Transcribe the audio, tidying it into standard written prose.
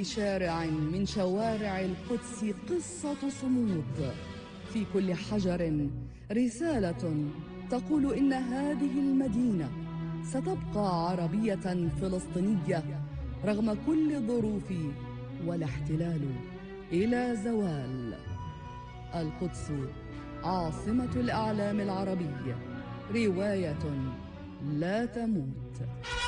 شارع من شوارع القدس قصة صمود، في كل حجر رسالة تقول إن هذه المدينة ستبقى عربية فلسطينية رغم كل الظروف والاحتلال إلى زوال. القدس عاصمة الإعلام العربي، رواية لا تموت.